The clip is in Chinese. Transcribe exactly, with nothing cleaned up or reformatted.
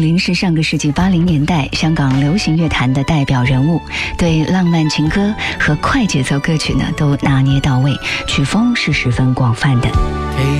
麟是上个世纪八零年代香港流行乐坛的代表人物，对浪漫情歌和快节奏歌曲呢都拿捏到位，曲风是十分广泛的。